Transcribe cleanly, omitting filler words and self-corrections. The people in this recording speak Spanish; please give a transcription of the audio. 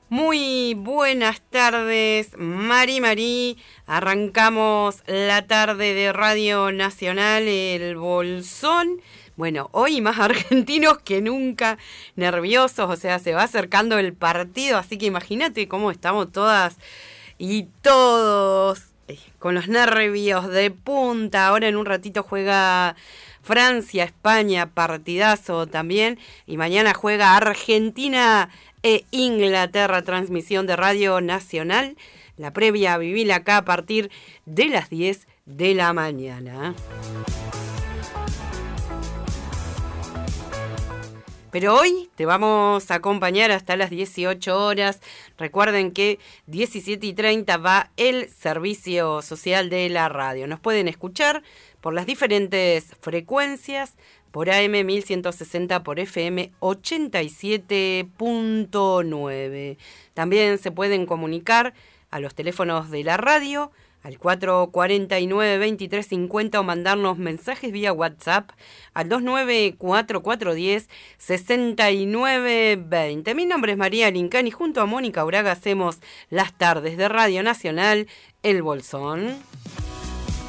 Muy buenas tardes, Mari. Arrancamos la tarde de Radio Nacional, El Bolsón. Bueno, hoy más argentinos que nunca, nerviosos, o sea, se va acercando el partido, así que imagínate cómo estamos todas y todos con los nervios de punta. Ahora en un ratito juega Francia, España, partidazo también, y mañana juega Argentina e Inglaterra, transmisión de Radio Nacional. La previa vivila acá a partir de las 10 de la mañana. Pero hoy te vamos a acompañar hasta las 18 horas. Recuerden que 17:30 va el servicio social de la radio. Nos pueden escuchar por las diferentes frecuencias, por AM 1160, por FM 87.9. También se pueden comunicar a los teléfonos de la radio, al 449-2350, o mandarnos mensajes vía WhatsApp al 29410-6920. Mi nombre es María Lincani y junto a Mónica Braga hacemos las tardes de Radio Nacional El Bolsón.